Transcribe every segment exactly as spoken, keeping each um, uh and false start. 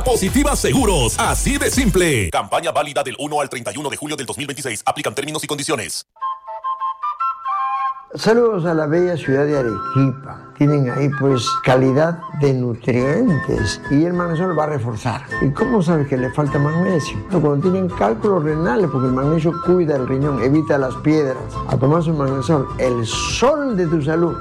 Positiva Seguros, así de simple. Campaña válida del uno al treinta y uno de julio del dos mil veintiséis. Aplican términos y condiciones. Saludos a la bella ciudad de Arequipa. Tienen ahí pues calidad de nutrientes y el magnesio va a reforzar. ¿Y cómo sabes que le falta magnesio? Cuando tienen cálculos renales, porque el magnesio cuida el riñón, evita las piedras. A tomar su magnesol, el sol de tu salud.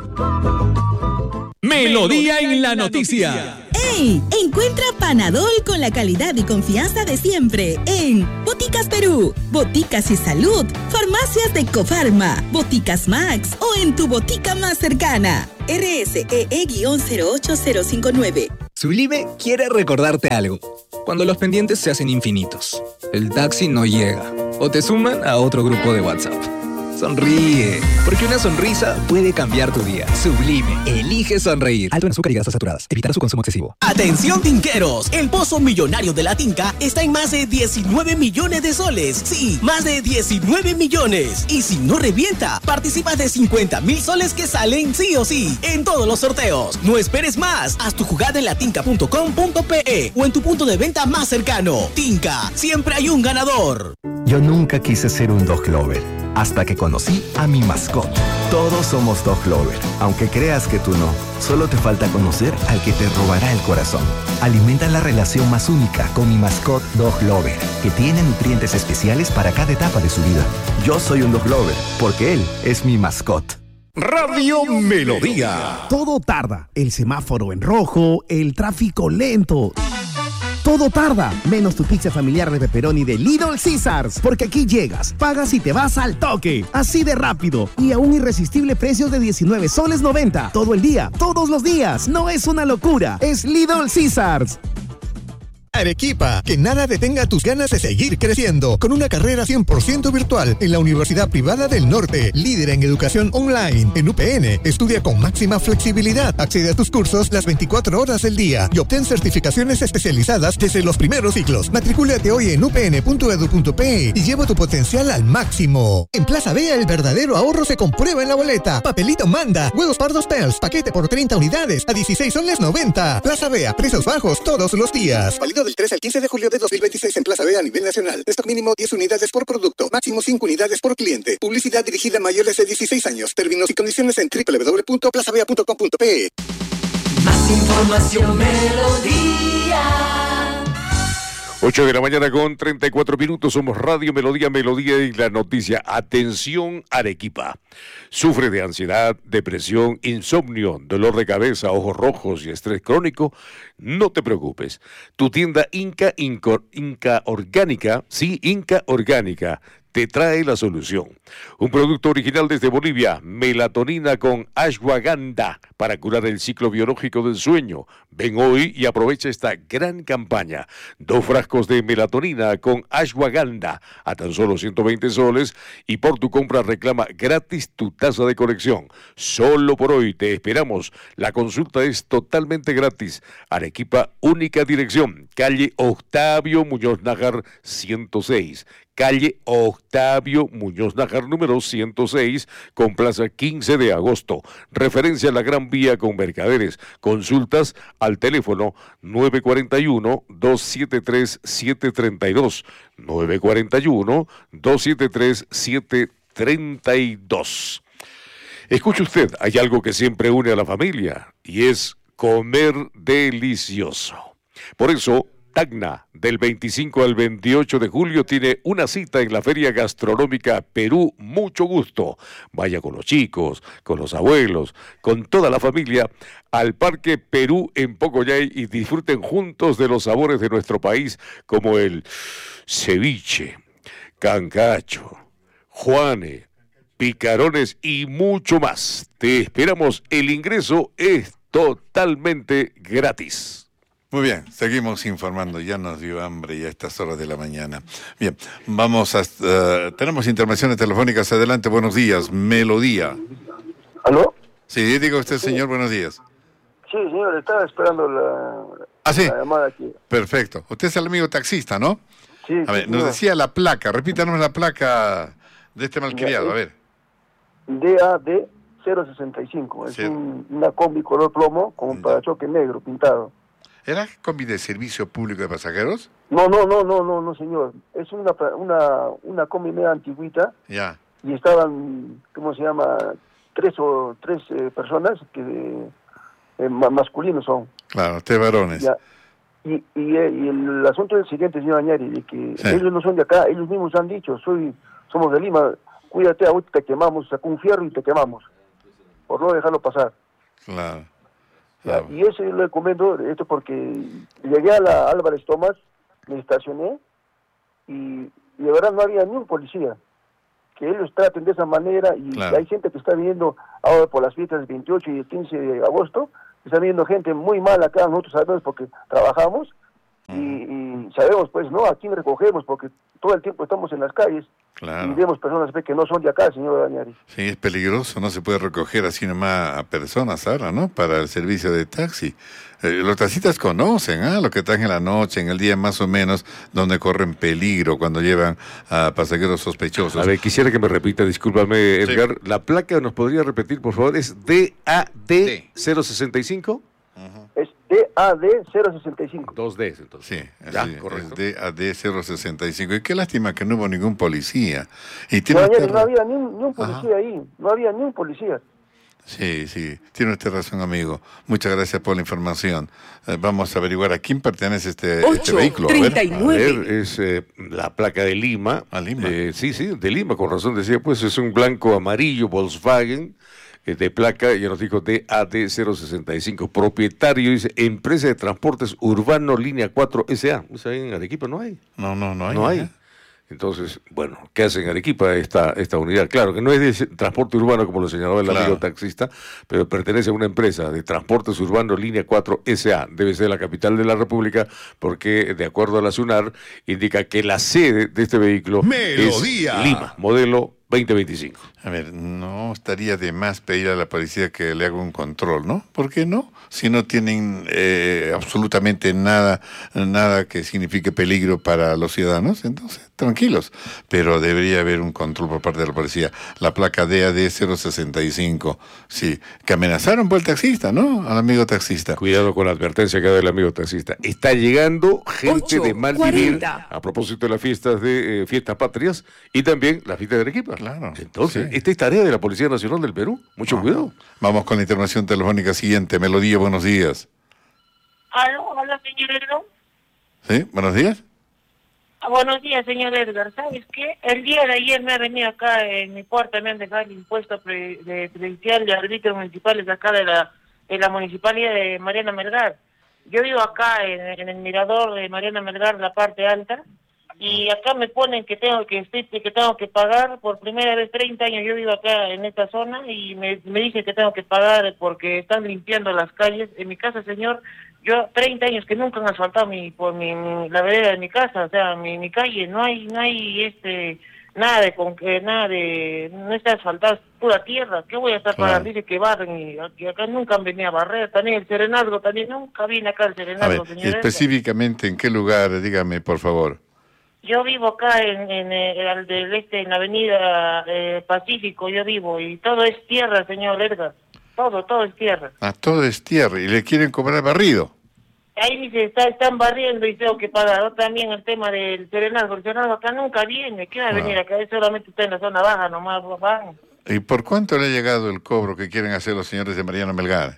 Melodía en la noticia. ¡Ey! Encuentra Panadol con la calidad y confianza de siempre en Boticas Perú, Boticas y Salud, Farmacias de Cofarma, Boticas Max o en tu botica más cercana. R S E E cero ocho cero cinco nueve. Sublime quiere recordarte algo. Cuando los pendientes se hacen infinitos, el taxi no llega o te suman a otro grupo de WhatsApp. Sonríe, porque una sonrisa puede cambiar tu día. Sublime, elige sonreír. Alto en azúcar y grasas saturadas. Evitar su consumo excesivo. ¡Atención, tinqueros! El pozo millonario de la Tinca está en más de diecinueve millones de soles. Sí, más de diecinueve millones. Y si no revienta, participas de cincuenta mil soles que salen sí o sí en todos los sorteos. No esperes más. Haz tu jugada en latinca punto com punto pe o en tu punto de venta más cercano. Tinca, siempre hay un ganador. Yo nunca quise ser un dog lover, hasta que conocí a mi mascota. Todos somos dog lover, aunque creas que tú no. Solo te falta conocer al que te robará el corazón. Alimenta la relación más única con mi mascota Dog Lover, que tiene nutrientes especiales para cada etapa de su vida. Yo soy un dog lover, porque él es mi mascota. Radio Melodía. Todo tarda. El semáforo en rojo, el tráfico lento. Todo tarda, menos tu pizza familiar de pepperoni de Little Caesars, porque aquí llegas, pagas y te vas al toque, así de rápido y a un irresistible precio de diecinueve soles noventa, todo el día, todos los días. No es una locura, es Little Caesars. Arequipa, que nada detenga tus ganas de seguir creciendo, con una carrera cien por ciento virtual en la Universidad Privada del Norte, líder en educación online. En U P N, estudia con máxima flexibilidad, accede a tus cursos las veinticuatro horas del día y obtén certificaciones especializadas desde los primeros ciclos. Matricúlate hoy en u p n punto e d u punto pe y lleva tu potencial al máximo. En Plaza Vea, el verdadero ahorro se comprueba en la boleta. Papelito manda, huevos pardos Pearls, paquete por treinta unidades a dieciséis soles noventa. Plaza Vea, precios bajos todos los días. Válido del tres al quince de julio de dos mil veintiséis en Plaza B a nivel nacional. Stock mínimo diez unidades por producto. Máximo cinco unidades por cliente. Publicidad dirigida a mayores de dieciséis años. Términos y condiciones en doble u doble u doble u punto plaza vea punto com punto pe. Más información, Melodía. ocho de la mañana con treinta y cuatro minutos. Somos Radio Melodía, Melodía y la noticia. Atención, Arequipa. ¿Sufre de ansiedad, depresión, insomnio, dolor de cabeza, ojos rojos y estrés crónico? No te preocupes. Tu tienda Inca, Inca, Inca Orgánica, sí, Inca Orgánica, te trae la solución. Un producto original desde Bolivia, melatonina con ashwagandha para curar el ciclo biológico del sueño. Ven hoy y aprovecha esta gran campaña. Dos frascos de melatonina con ashwagandha a tan solo ciento veinte soles y por tu compra reclama gratis tu taza de colección. Solo por hoy te esperamos. La consulta es totalmente gratis. Arequipa, única dirección. Calle Octavio Muñoz Nájar ciento seis. Calle Octavio Muñoz Nájar número ciento seis con plaza quince de agosto. Referencia a la Gran Vía con Mercaderes. Consultas al teléfono nueve cuatro uno, dos siete tres, siete tres dos. nueve cuatro uno, dos siete tres, siete tres dos. Escuche usted, hay algo que siempre une a la familia y es comer delicioso. Por eso, Tacna, del veinticinco al veintiocho de julio, tiene una cita en la Feria Gastronómica Perú Mucho Gusto. Vaya con los chicos, con los abuelos, con toda la familia al Parque Perú en Pocoyay y disfruten juntos de los sabores de nuestro país como el ceviche, cancacho, juane, picarones y mucho más. Te esperamos, el ingreso es totalmente gratis. Muy bien, seguimos informando, ya nos dio hambre ya a estas horas de la mañana. Bien, vamos a... Uh, tenemos intervenciones telefónicas, adelante, buenos días, Melodía. ¿Aló? Sí, diga usted, señor, buenos días. Sí, señor, estaba esperando la, ¿Ah, sí? la llamada aquí. Perfecto, usted es el amigo taxista, ¿no? Sí, A ver, sí, nos señor. decía la placa, repítanos la placa de este malcriado, a ver. D A D cero sesenta y cinco, es Sí. un, una combi color plomo con un parachoque negro pintado. ¿Era combi de servicio público de pasajeros? No, no, no, no, no, no, señor. Es una una una combi media antigüita. Ya. Y estaban, ¿cómo se llama? Tres o tres eh, personas que eh, ma- masculinos son. Claro, tres varones. Ya. Y, y, eh, y el asunto es el siguiente, señor Añari, de que Sí. ellos no son de acá, ellos mismos han dicho, soy, somos de Lima, cuídate, ahorita te quemamos, sacó un fierro y te quemamos, por no dejarlo pasar. Claro. Ya, y eso yo le comento, esto porque llegué a la Álvarez Tomás, me estacioné y, y de verdad no había ni un policía. Que ellos traten de esa manera y Claro. hay gente que está viniendo ahora por las fiestas del veintiocho y el quince de agosto, está viniendo gente muy mala acá, nosotros sabemos porque trabajamos y, y sabemos pues, ¿no? Aquí recogemos porque todo el tiempo estamos en las calles Claro. y vemos personas pues, que no son de acá, señor Dañari. Sí, es peligroso, no se puede recoger así nomás a personas ahora, ¿no? Para el servicio de taxi. Eh, los taxistas conocen, ¿ah? Lo que están en la noche, en el día más o menos, donde corren peligro cuando llevan a pasajeros sospechosos. A ver, quisiera que me repita, discúlpame, Edgar. ¿La placa nos podría repetir, por favor? ¿Es D A D cero sesenta y cinco? Es D A D cero sesenta y cinco. Dos Ds, entonces. Sí, Ya, así, correcto. es D A D cero sesenta y cinco. Y qué lástima que no hubo ningún policía. Y No, tiene Dañari, usted no ra- había ni un, ni un policía ahí, no había ni un policía. Sí, sí, tiene usted razón, amigo. Muchas gracias por la información. Eh, vamos a averiguar a quién pertenece este, este vehículo. A ver. A ver, es eh, la placa de Lima. Ah, Lima. Eh, sí, sí, de Lima, con razón decía, pues es un blanco amarillo Volkswagen eh, de placa, ya nos dijo D A D cero sesenta y cinco. Propietario, dice, Empresa de Transportes Urbano Línea cuatro S A. ¿Eso ahí en Arequipa no hay? No, no, no hay. No hay. ¿eh? Entonces, bueno, ¿qué hace en Arequipa esta, esta unidad? Claro que no es de transporte urbano, como lo señalaba el Claro. amigo taxista, pero pertenece a una empresa de transportes urbanos Línea cuatro S A. Debe ser la capital de la República, porque de acuerdo a la SUNAR, indica que la sede de este vehículo Melodía. es Lima, modelo veinte veinticinco. A ver, no estaría de más pedir a la policía que le haga un control, ¿no? ¿Por qué no? Si no tienen eh, absolutamente nada, nada que signifique peligro para los ciudadanos, entonces tranquilos. Pero debería haber un control por parte de la policía. La placa D A D cero sesenta y cinco, sí, que amenazaron por el taxista, ¿no? Al amigo taxista. Cuidado con la advertencia que da el amigo taxista. Está llegando gente Ocho de mal vivir a propósito de las fiestas de eh, fiestas patrias y también la fiesta de Arequipa. Claro. Entonces, esta es tarea de la Policía Nacional del Perú. Mucho Ah. cuidado. Vamos con la intervención telefónica siguiente. Melodía, buenos días. Aló, hola, señor Edgar. ¿Sí? ¿Buenos días? Ah, buenos días, señor Edgar. ¿Sabes qué? El día de ayer me ha venido acá en mi puerta, me han dejado el impuesto pre- de presidencial de árbitros municipales acá de la, de la municipalidad de Mariana Melgar. Yo vivo acá en, en el mirador de Mariana Melgar, la parte alta, y acá me ponen que tengo que estoy, que tengo que pagar por primera vez treinta años. Yo vivo acá en esta zona y me, me dicen que tengo que pagar porque están limpiando las calles. En mi casa, señor, yo treinta años que nunca han asfaltado mi, por mi, mi- la vereda de mi casa, o sea, mi, mi calle, no hay, no hay este nada de con que nada de no está asfaltado, es pura tierra. ¿Qué voy a estar Claro. pagando? Dice que barren y aquí acá nunca han venido a barrer. También el Serenazgo, también nunca vine acá al A ver, Serenazgo, señor Edgar. específicamente, ¿en qué lugar? Dígame, por favor. Yo vivo acá en, en eh, al del este, en la avenida eh, Pacífico, yo vivo, y todo es tierra, señor Edgar. Todo, todo es tierra. Ah, todo es tierra y le quieren cobrar barrido. Ahí dice, está, están barriendo y tengo que pagar. O también el tema del Serenazgo. El Serenazgo acá nunca viene. ¿Qué va a Ah. venir acá? Solamente está en la zona baja, nomás van. ¿Y por cuánto le ha llegado el cobro que quieren hacer los señores de Mariano Melgar?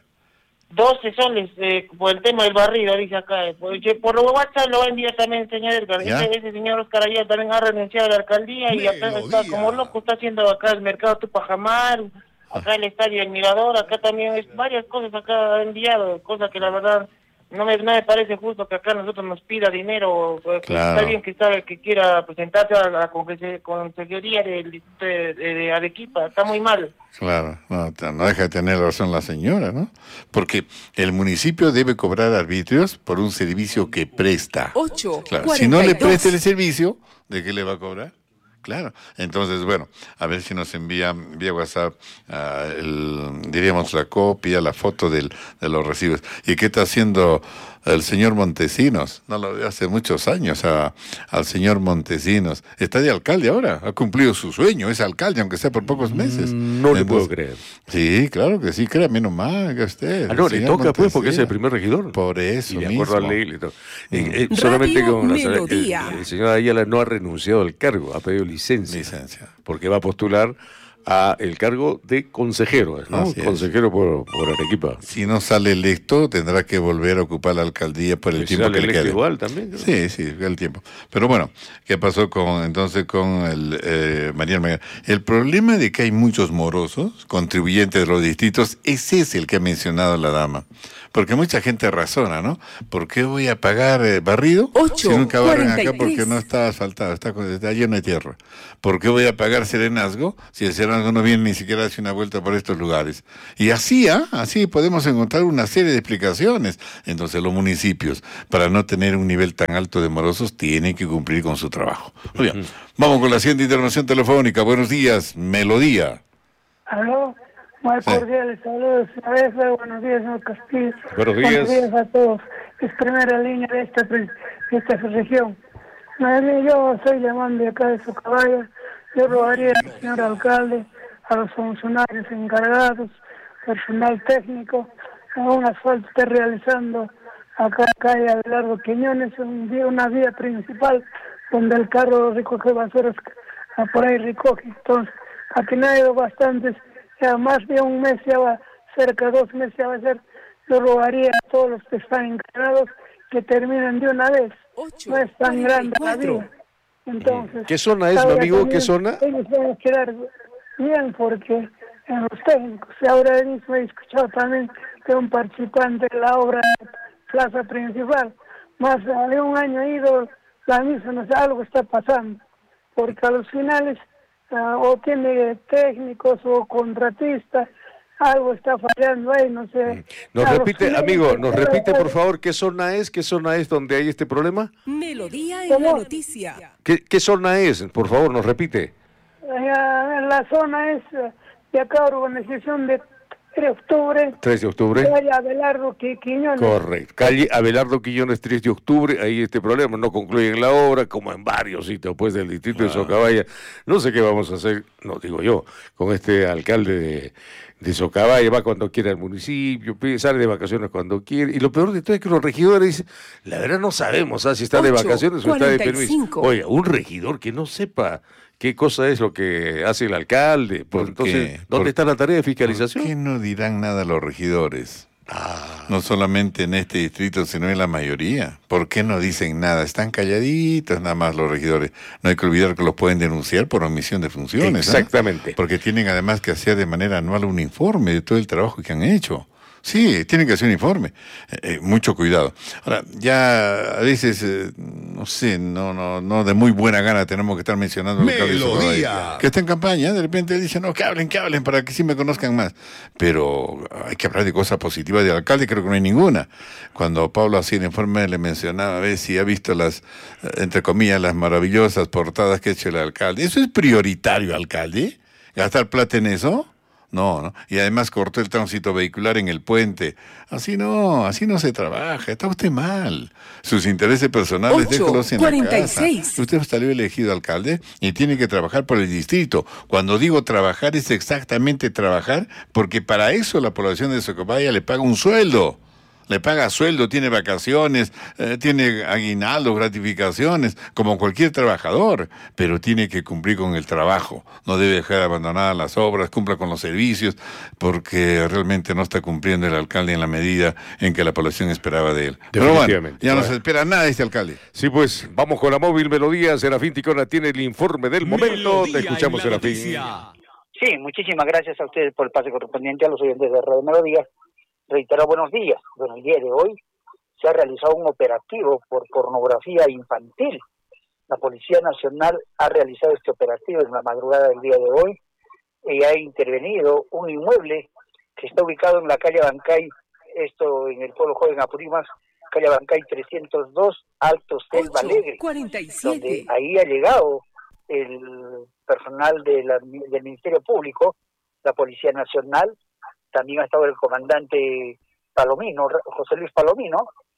doce soles eh, por el tema del barrido, dice acá. eh, Por, yo- por WhatsApp lo va a enviar también el señor Edgar. ¿Ya? Ese, ese señor Oscar Ayala también ha renunciado a la alcaldía y acá está como loco, está haciendo acá el mercado Tupajamar, acá el estadio El Mirador, acá también es varias cosas acá ha enviado, cosas que la verdad no me, no me parece justo que acá nosotros nos pida dinero. eh, que Claro. Está bien que sabe que quiera presentarse a la conse- consejería del distrito de, de- de Arequipa, está muy mal. Claro, no, t- no deja de tener razón la señora, ¿no? Porque el municipio debe cobrar arbitrios por un servicio que presta. ocho, Claro, si no le cuarenta y dos. presta el servicio, ¿de qué le va a cobrar? Claro, entonces, bueno, a ver si nos envía vía WhatsApp, ah, el, diríamos, la copia, la foto del, de los recibos. ¿Y qué está haciendo el señor Montesinos, no lo veo hace muchos años a, al señor Montesinos. Está de alcalde ahora, ha cumplido su sueño, es alcalde, aunque sea por pocos meses. No Entonces, le puedo creer. Sí, claro que sí, créame nomás que usted. Ah, no, le toca Montesinos. Pues porque es el primer regidor. Por eso y de mismo. acuerdo a ley. Mm. Eh, eh, solamente con la, el, el señor Ayala no ha renunciado al cargo, ha pedido licencia. Licencia. Porque va a postular a el cargo de consejero, ¿no? Así consejero por, por Arequipa. Si no sale electo, tendrá que volver a ocupar la alcaldía por el que tiempo que le quede. Igual también, ¿no? Sí, sí, el tiempo. Pero bueno, ¿qué pasó con entonces con el eh, Mariano Maguera? El problema de que hay muchos morosos, contribuyentes de los distritos, ese es el que ha mencionado la dama. Porque mucha gente razona, ¿no? ¿Por qué voy a pagar eh, barrido ocho, si nunca barren cuarenta y tres. acá porque no está asfaltado, está, está lleno de tierra? ¿Por qué voy a pagar serenazgo si el serenazgo no viene ni siquiera hace una vuelta por estos lugares? Y así, ¿ah? ¿eh? Así podemos encontrar una serie de explicaciones. Entonces los municipios, para no tener un nivel tan alto de morosos, tienen que cumplir con su trabajo. Muy bien, uh-huh. Vamos con la siguiente intervención telefónica. Buenos días, Melodía. ¿Aló? Muy cordiales sí. Saludos, señor. Buenos días, señor Castillo. Buenos días. Buenos días a todos. Es primera línea de esta, de esta región. Yo estoy llamando de acá de Socabaya. Yo rogaría al señor alcalde, a los funcionarios encargados, personal técnico, a un asfalto está realizando acá calle Abelardo Quiñones, un día, una vía principal donde el carro recoge basuras, por ahí recoge. Entonces, aquí no ha ido bastantes. Ya más de un mes, ya va, cerca de dos meses ya va a ser. Yo rogaría a todos los que están encargados que terminen de una vez. Ocho, no es tan grande la vía. Entonces, ¿qué zona es, mi amigo? ¿Qué zona? Ellos van a quedar bien porque en los técnicos, ahora mismo he escuchado también de un participante de la obra de Plaza Principal. Más de un año ha ido la misma, no sé, algo está pasando. Porque a los finales Uh, o tiene técnicos o contratistas, algo está fallando ahí, no sé. Nos repite, amigo, nos repite por favor qué zona es, qué zona es donde hay este problema. Melodía en la noticia. ¿Qué, qué zona es? Por favor, nos repite. Uh, la zona es uh, de acá, urbanización de tres de octubre. tres de octubre. Calle Abelardo Quiñones. Correcto. Calle Abelardo Quiñones, tres de octubre. Ahí este problema. No concluyen la obra, como en varios sitios pues del distrito ah. de Socabaya. No sé qué vamos a hacer, no digo yo, con este alcalde de, de Socabaya. Va cuando quiere al municipio, sale de vacaciones cuando quiere. Y lo peor de todo es que los regidores dicen, la verdad no sabemos ¿ah? si está de vacaciones o está de permiso. Oiga, un regidor que no sepa qué cosa es lo que hace el alcalde. Pues entonces, ¿dónde está la tarea de fiscalización? ¿Por qué no dirán nada los regidores? Ah. No solamente en este distrito, sino en la mayoría. ¿Por qué no dicen nada? Están calladitos nada más los regidores. No hay que olvidar que los pueden denunciar por omisión de funciones. Exactamente. ¿eh? Porque tienen además que hacer de manera anual un informe de todo el trabajo que han hecho. Sí, tienen que hacer un informe. Eh, eh, mucho cuidado. Ahora, ya a veces, eh, no sé, no no no de muy buena gana tenemos que estar mencionando Melodía. Que está en campaña, de repente dicen, no, que hablen, que hablen, para que sí me conozcan más. Pero hay que hablar de cosas positivas del alcalde, creo que no hay ninguna. Cuando Pablo hacía el informe le mencionaba a ver si ha visto las, entre comillas, las maravillosas portadas que ha hecho el alcalde. ¿Eso es prioritario, alcalde? ¿Gastar plata en eso? No, no. Y además cortó el tránsito vehicular en el puente. Así no, así no se trabaja. Está usted mal. Sus intereses personales, déjelos en cuarenta y seis. la casa. Usted salió elegido alcalde y tiene que trabajar por el distrito. Cuando digo trabajar, es exactamente trabajar, porque para eso la población de Socabaya le paga un sueldo. Le paga sueldo, tiene vacaciones, eh, tiene aguinaldos, gratificaciones, como cualquier trabajador, pero tiene que cumplir con el trabajo. No debe dejar abandonadas las obras, cumpla con los servicios, porque realmente no está cumpliendo el alcalde en la medida en que la población esperaba de él. Pero bueno, ya no se espera nada de este alcalde. Sí, pues, vamos con la móvil Melodía. Serafín Ticona tiene el informe del momento. Te escuchamos, Serafín. Sí, muchísimas gracias a ustedes por el pase correspondiente a los oyentes de Radio Melodía. Reitero, buenos días. Bueno, el día de hoy se ha realizado un operativo por pornografía infantil. La Policía Nacional ha realizado este operativo en la madrugada del día de hoy y ha intervenido un inmueble que está ubicado en la calle Bancay, esto en el pueblo joven Apurímac, calle Bancay trescientos dos, Alto Selva Alegre, cuarenta y siete. Donde ahí ha llegado el personal de la, del Ministerio Público, la Policía Nacional. También ha estado el comandante Palomino, José Luis Palomino,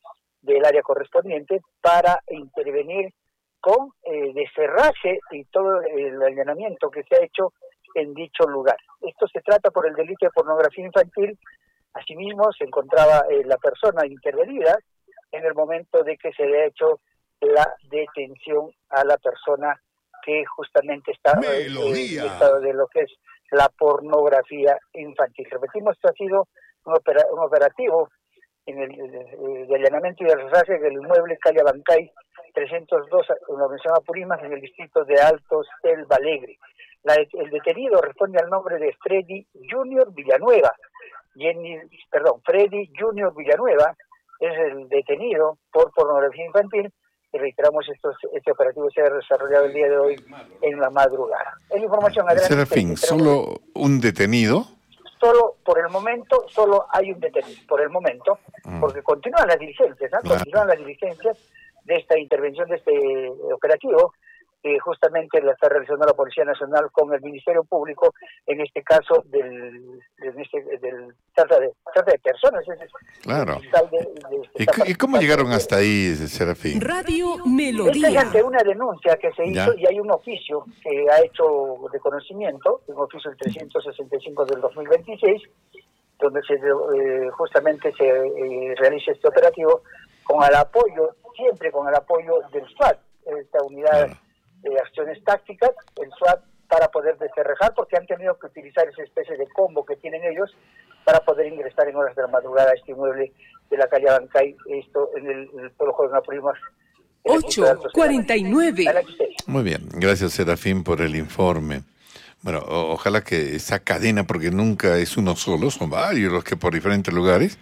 del área correspondiente para intervenir con eh, descerraje y todo el allanamiento que se ha hecho en dicho lugar. Esto se trata por el delito de pornografía infantil. Asimismo, se encontraba eh, la persona intervenida en el momento de que se le ha hecho la detención a la persona que justamente está eh, en estado de lo que es la pornografía infantil. Repetimos, esto ha sido un, opera, un operativo en el eh, de allanamiento y de desarraigo del inmueble calle Abancay trescientos dos, en la mención Apurímac, en el distrito de Altos El Alegre. La, el detenido responde al nombre de Freddy Junior Villanueva. Jenny, perdón, Freddy Junior Villanueva es el detenido por pornografía infantil. Y reiteramos, estos, este operativo se ha desarrollado el día de hoy en la madrugada. Es la información. Serafín, ¿solo un detenido? Solo, por el momento, solo hay un detenido, por el momento, mm. porque continúan las diligencias, ¿no? Claro. Continúan las diligencias de esta intervención, de este operativo, que justamente la está realizando la Policía Nacional con el Ministerio Público, en este caso del, del, del trata de trata de personas. Es, claro. De, de, de ¿Y, ¿Y cómo llegaron hasta ahí, Serafín? Radio Melodía. Esto es ante una denuncia que se hizo, ¿ya? Y hay un oficio que ha hecho de conocimiento, un oficio del trescientos sesenta y cinco del dos mil veintiséis, donde se eh, justamente se eh, realiza este operativo con el apoyo, siempre con el apoyo del S W A T, esta unidad claro. de acciones tácticas, el S W A T, para poder descerrajar, porque han tenido que utilizar esa especie de combo que tienen ellos para poder ingresar en horas de la madrugada a este inmueble de la calle Abancay, esto en el, el pueblo de Apurímac. ocho cuarenta y nueve. Muy bien, gracias Serafín por el informe. Bueno, o, ojalá que esa cadena, porque nunca es uno solo, son varios los que por diferentes lugares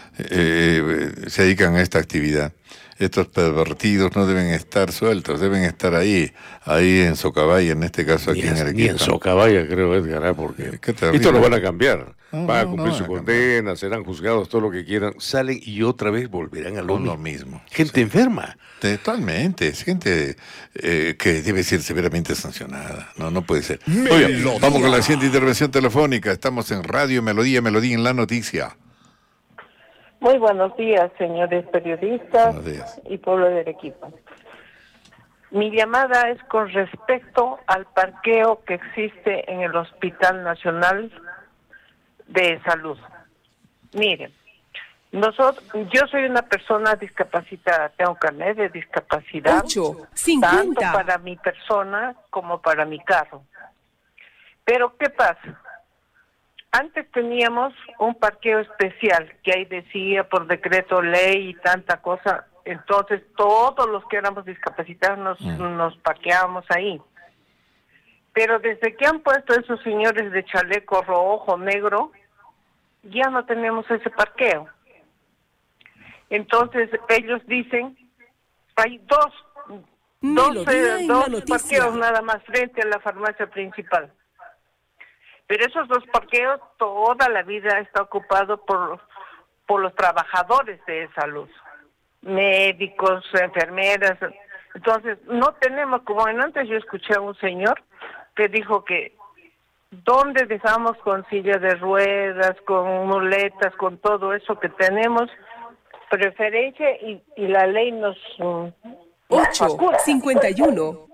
eh, se dedican a esta actividad. Estos pervertidos no deben estar sueltos, deben estar ahí, ahí en Socabaya, en este caso aquí ni en Arequipa. Ni en Socabaya, creo, Edgar, ¿eh? Porque esto lo van a cambiar. No, van a no, cumplir no su condena, cambiar. Serán juzgados, todo lo que quieran, salen y otra vez volverán a lo, lo mismo. mismo. Gente sí. enferma. Totalmente, es gente eh, que debe ser severamente sancionada. No, no puede ser. Muy bien, vamos con la siguiente intervención telefónica. Estamos en Radio Melodía, Melodía en la noticia. Muy buenos días, señores periodistas y pueblo de Arequipa. Mi llamada es con respecto al parqueo que existe en el Hospital Nacional de Salud. Miren, nosotros, yo soy una persona discapacitada, tengo carnet de discapacidad, ocho cincuenta. Tanto para mi persona como para mi carro. Pero ¿qué pasa? Antes teníamos un parqueo especial, que ahí decía por decreto ley y tanta cosa, entonces todos los que éramos discapacitados nos, mm. nos parqueábamos ahí. Pero desde que han puesto esos señores de chaleco rojo, negro, ya no tenemos ese parqueo. Entonces ellos dicen, hay dos, dos, eh, dos parqueos nada más frente a la farmacia principal. Pero esos dos parqueos toda la vida está ocupado por, por los trabajadores de salud, médicos, enfermeras. Entonces, no tenemos, como en antes yo escuché a un señor que dijo que ¿dónde dejamos con silla de ruedas, con muletas, con todo eso que tenemos preferencia y, y la ley nos... ocho cincuenta y uno.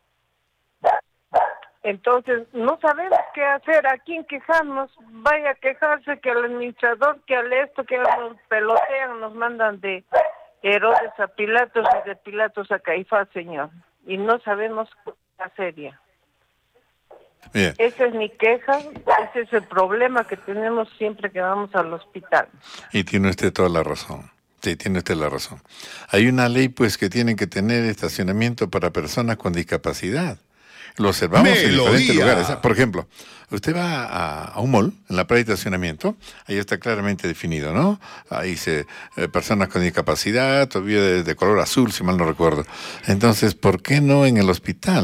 Entonces, no sabemos qué hacer, a quién quejarnos, vaya a quejarse que al administrador, que al esto, que nos pelotean, nos mandan de Herodes a Pilatos y de Pilatos a Caifás, señor. Y no sabemos qué hacer ya. Bien. Esa es mi queja, ese es el problema que tenemos siempre que vamos al hospital. Y tiene usted toda la razón. Sí, tiene usted la razón. Hay una ley, pues, que tiene que tener estacionamiento para personas con discapacidad. Lo observamos Melodía. En diferentes lugares. Por ejemplo, usted va a, a un mall, en la playa de estacionamiento, ahí está claramente definido, ¿no? Ahí dice eh, personas con discapacidad, todavía de, de color azul, si mal no recuerdo. Entonces, ¿por qué no en el hospital?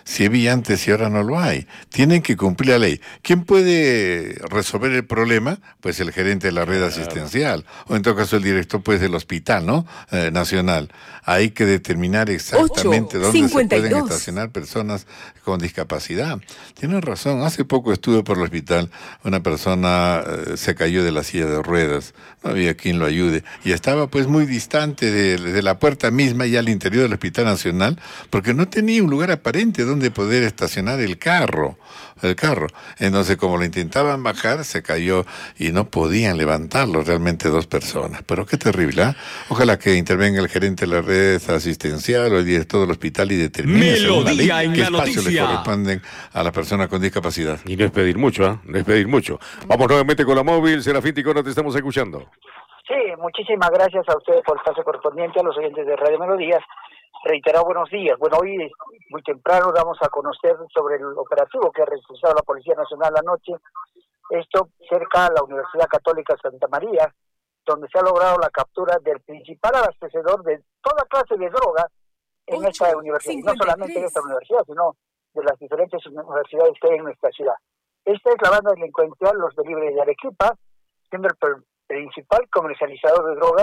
si había antes y ahora no lo hay. Tienen que cumplir la ley. ¿Quién puede resolver el problema? Pues el gerente de la red asistencial, o en todo caso el director pues del hospital, ¿no? Eh, nacional. Hay que determinar exactamente dónde cincuenta y dos se pueden estacionar personas con discapacidad. Tienen razón. Hace poco estuve por el hospital, una persona eh, se cayó de la silla de ruedas, no había quien lo ayude, y estaba pues muy distante de, de la puerta misma y al interior del Hospital Nacional, porque no tenía un lugar aparente donde poder estacionar el carro, el carro. Entonces, como lo intentaban bajar, se cayó y no podían levantarlo realmente dos personas. Pero qué terrible, ¿eh? Ojalá que intervenga el gerente de la red asistencial o el director del hospital y determine según la ley qué espacio le corresponden a las personas con discapacidad. Y no es pedir mucho, ¿eh? No es pedir mucho. Vamos nuevamente con la móvil. Serafín Ticona, te estamos escuchando. Sí, muchísimas gracias a ustedes por el pase correspondiente, a los oyentes de Radio Melodías. Reiterado buenos días. Bueno, hoy muy temprano vamos a conocer sobre el operativo que ha realizado la Policía Nacional anoche, esto cerca a la Universidad Católica Santa María, donde se ha logrado la captura del principal abastecedor de toda clase de droga en ocho, esta universidad, cincuenta y tres. No solamente en esta universidad, sino de las diferentes universidades que hay en nuestra ciudad. Esta es la banda delincuencial Los Delibres de Arequipa, siendo el principal comercializador de drogas,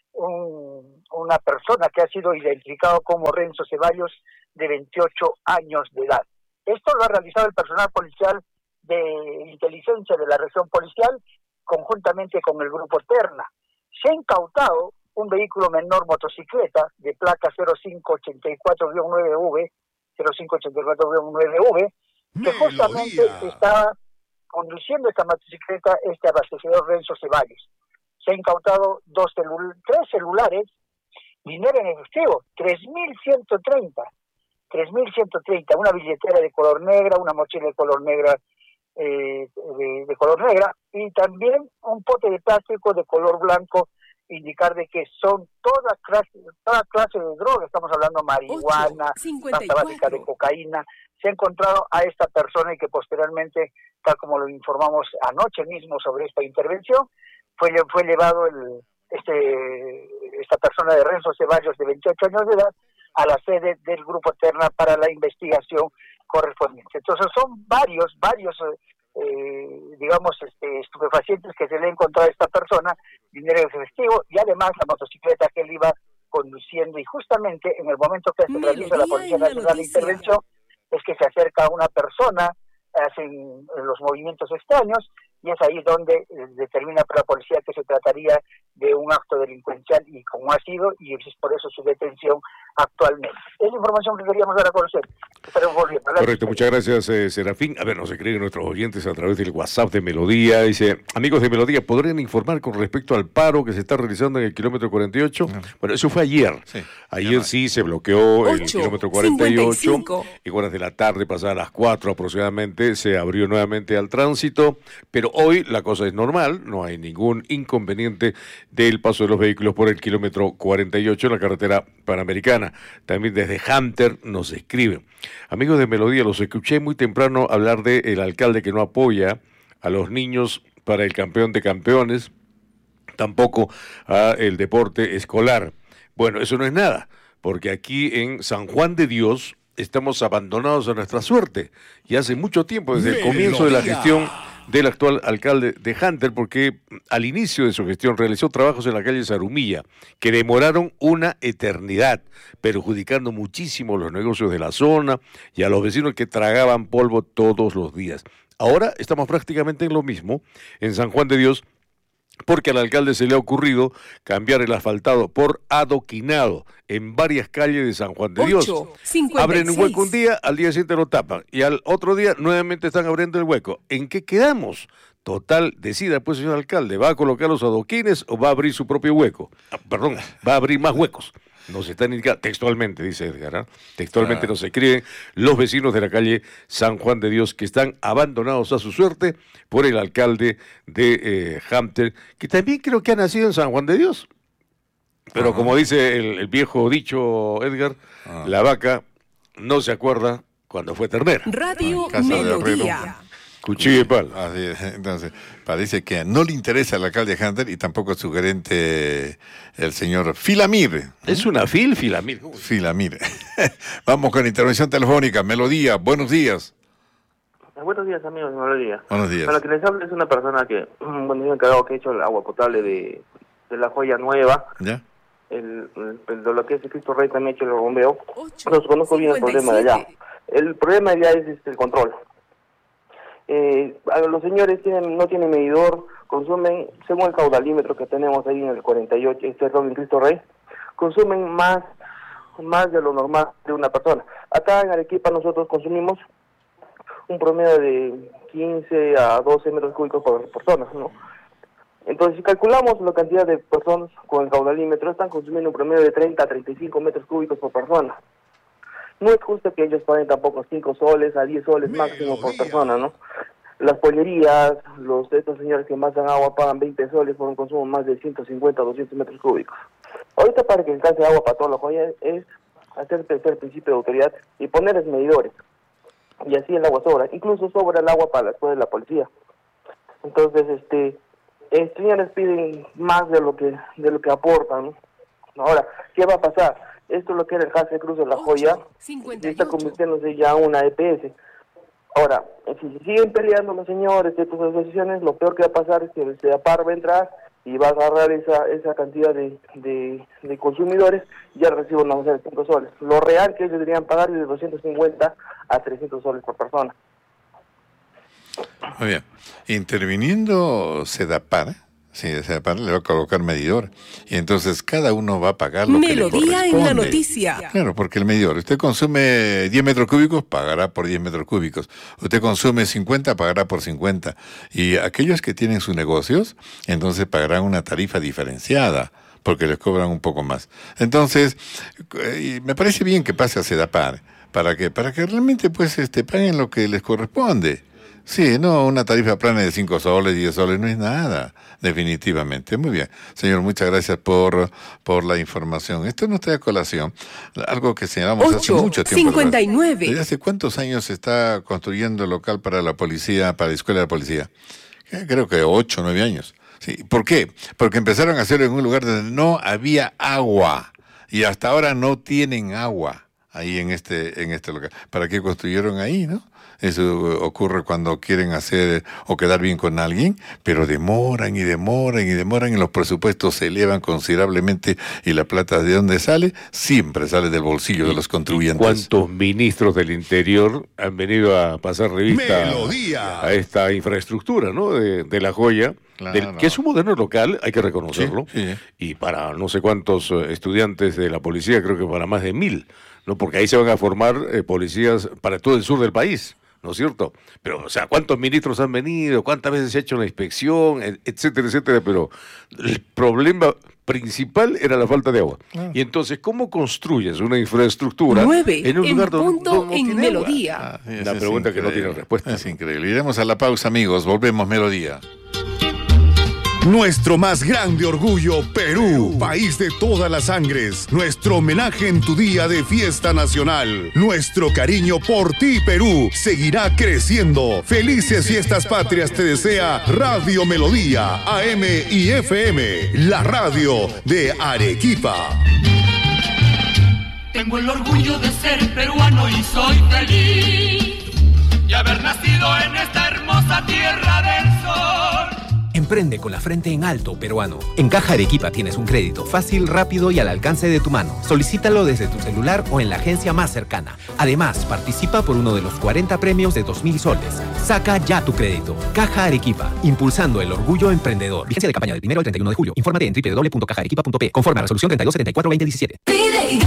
un, una persona que ha sido identificado como Renzo Ceballos, de veintiocho años de edad. Esto lo ha realizado el personal policial de inteligencia de la región policial, conjuntamente con el grupo Terna. Se ha incautado un vehículo menor motocicleta de placa cero cinco ocho cuatro nueve V, cero cinco ocho cuatro nueve V, que justamente estaba conduciendo esta motocicleta este abastecedor Renzo Ceballos. Se ha incautado dos celul tres celulares, dinero en efectivo, tres mil ciento treinta, tres mil ciento treinta, una billetera de color negra, una mochila de color negra, eh, de, de color negra, y también un pote de plástico de color blanco, indicar de que son toda clase, toda clase de droga. Estamos hablando de marihuana, pasta básica de cocaína. Se ha encontrado a esta persona y que posteriormente, tal como lo informamos anoche mismo sobre esta intervención, fue, fue llevado el, este, esta persona de Renzo Ceballos, de veintiocho años de edad, a la sede del Grupo Terna para la investigación correspondiente. Entonces son varios, varios, eh, digamos, este, estupefacientes que se le ha encontrado a esta persona, dinero efectivo y además la motocicleta que él iba conduciendo, y justamente en el momento que se realiza la Policía Nacional de Intervención es que se acerca a una persona, hacen los movimientos extraños, y es ahí donde eh, determina para la policía que se trataría de un acto delincuencial, y como ha sido, y es por eso su detención actualmente. Es la información que queríamos dar a conocer. Correcto, muchas gracias, eh, Serafín. A ver, nos escriben nuestros oyentes a través del WhatsApp de Melodía. Dice, amigos de Melodía, ¿podrían informar con respecto al paro que se está realizando en el kilómetro cuarenta y ocho? No. Bueno, eso fue ayer. Sí, ayer no. sí se bloqueó ocho, el kilómetro cuarenta y ocho. cincuenta y cinco. En horas de la tarde, pasadas las cuatro aproximadamente, se abrió nuevamente al tránsito, pero hoy la cosa es normal, no hay ningún inconveniente del paso de los vehículos por el kilómetro cuarenta y ocho en la carretera panamericana. También desde Hunter nos escriben. Amigos de Melodía, los escuché muy temprano hablar del alcalde que no apoya a los niños para el campeón de campeones, tampoco a el deporte escolar. Bueno, eso no es nada, porque aquí en San Juan de Dios estamos abandonados a nuestra suerte, y hace mucho tiempo, desde el comienzo de la gestión del actual alcalde de Hunter, porque al inicio de su gestión realizó trabajos en la calle Zarumilla que demoraron una eternidad, perjudicando muchísimo los negocios de la zona y a los vecinos que tragaban polvo todos los días. Ahora estamos prácticamente en lo mismo en San Juan de Dios, porque al alcalde se le ha ocurrido cambiar el asfaltado por adoquinado en varias calles de San Juan de Dios. Abren un hueco un día, al día siguiente lo tapan, y al otro día nuevamente están abriendo el hueco. ¿En qué quedamos? Total, decida pues, señor alcalde, ¿va a colocar los adoquines o va a abrir su propio hueco? Ah, perdón, va a abrir más huecos. Nos están indicando, textualmente, dice Edgar, ¿eh? textualmente ah. nos escriben los vecinos de la calle San Juan de Dios que están abandonados a su suerte por el alcalde de eh, Hunter, que también creo que ha nacido en San Juan de Dios. Pero Ajá. como dice el, el viejo dicho, Edgar, ah. la vaca no se acuerda cuando fue ternera. Radio Melodía. Cuchillo y palo. Así es. Entonces, parece que no le interesa al alcalde Hunter y tampoco a su gerente, el señor Filamir. Es una fil, Filamir. Filamir. Vamos con intervención telefónica. Melodía, buenos días. Buenos días, amigos de Melodía. Buenos días. Bueno, que les hablo es una persona que, bueno, yo he encargado que he hecho el agua potable de, de la Joya Nueva. ¿Ya? El, el, el de lo que es el Cristo Rey también he hecho el bombeo. Los conozco bien el problema de allá. El problema de allá es este, el control. Eh, los señores tienen, no tienen medidor, consumen, según el caudalímetro que tenemos ahí en el cuarenta y ocho, este es el Cristo Rey, consumen más, más de lo normal de una persona. Acá en Arequipa nosotros consumimos un promedio de quince a doce metros cúbicos por persona, ¿no? Entonces, si calculamos la cantidad de personas con el caudalímetro, están consumiendo un promedio de treinta a treinta y cinco metros cúbicos por persona. No es justo que ellos paguen tampoco cinco soles a diez soles máximo por persona, ¿no? Las pollerías, los estos señores que más dan agua pagan veinte soles por un consumo más de ciento cincuenta a doscientos metros cúbicos. Ahorita para que alcance agua para toda la Joya es hacer el tercer principio de autoridad y ponerles medidores. Y así el agua sobra. Incluso sobra el agua para después de la policía. Entonces, este, estos señores piden más de lo que de lo que aportan, ¿no? Ahora, ¿qué va a pasar? Esto es lo que era el Hace Cruz de la Joya, y está convirtiéndose ya en una E P S. Ahora, si se siguen peleando los señores de estas asociaciones, lo peor que va a pasar es que el CEDAPAR va a entrar y va a agarrar esa esa cantidad de, de, de consumidores y ya reciben una de cinco soles. Lo real que ellos deberían pagar es de doscientos cincuenta a trescientos soles por persona. Muy bien. Interviniendo CEDAPAR, sí, CEDAPAR le va a colocar medidor y entonces cada uno va a pagar lo Melodía que le corresponde. en la noticia. Claro, porque el medidor, usted consume diez metros cúbicos, pagará por diez metros cúbicos. Usted consume cincuenta, pagará por cincuenta. Y aquellos que tienen sus negocios, entonces pagarán una tarifa diferenciada, porque les cobran un poco más. Entonces, eh, me parece bien que pase a CEDAPAR, ¿para qué? Para que realmente pues este paguen lo que les corresponde. Sí, no, una tarifa plana de cinco soles, diez soles no es nada, definitivamente. Muy bien. Señor, muchas gracias por, por la información. Esto nos trae a colación algo que señalamos hace mucho tiempo. cincuenta y nueve. ¿Desde hace cuántos años se está construyendo el local para la policía, para la escuela de policía? Creo que ocho, nueve años. Sí. ¿Por qué? Porque empezaron a hacerlo en un lugar donde no había agua y hasta ahora no tienen agua ahí en este, en este local. ¿Para qué construyeron ahí, no? Eso ocurre cuando quieren hacer o quedar bien con alguien, pero demoran y demoran y demoran y los presupuestos se elevan considerablemente y la plata ¿de dónde sale? Siempre sale del bolsillo de los contribuyentes. ¿Cuántos ministros del Interior han venido a pasar revista Melodía. a esta infraestructura, ¿no? de, de la Joya? Claro, del, no. Que es un moderno local, hay que reconocerlo, Sí, sí. y para no sé cuántos eh, estudiantes de la policía, creo que para más de mil, ¿no? Porque ahí se van a formar eh, policías para todo el sur del país, ¿no es cierto? Pero, o sea, ¿cuántos ministros han venido? ¿Cuántas veces se ha hecho una inspección? Etcétera, etcétera. Pero el problema principal era la falta de agua. Claro. Y entonces, ¿cómo construyes una infraestructura Nueve en un en lugar donde, punto donde no en tiene Melodía. agua? Ah, sí, Una es pregunta que no increíble. tiene respuesta. Es increíble. Iremos a la pausa, amigos. Volvemos, Melodía. Nuestro más grande orgullo, Perú, país de todas las sangres. Nuestro homenaje en tu día de fiesta nacional. Nuestro cariño por ti, Perú, seguirá creciendo. Felices fiestas patrias te desea Radio Melodía, A M y F M, la radio de Arequipa. Tengo el orgullo de ser peruano y soy feliz y haber nacido en esta hermosa tierra del sol. Emprende con la frente en alto, peruano. En Caja Arequipa tienes un crédito fácil, rápido y al alcance de tu mano. Solicítalo desde tu celular o en la agencia más cercana. Además, participa por uno de los cuarenta premios de dos mil soles. Saca ya tu crédito. Caja Arequipa, impulsando el orgullo emprendedor. Vigencia de campaña del primero al treinta y uno de julio. Infórmate en doble u doble u doble u punto caja arequipa punto pe. Conforme a resolución treinta y dos setenta y cuatro veinte diecisiete.